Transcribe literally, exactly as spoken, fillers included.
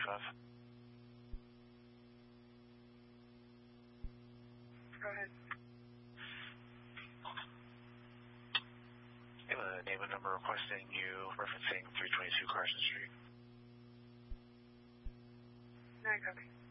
five. Go ahead. You have a name and number requesting you referencing three twenty-two Carson Street. No, copy.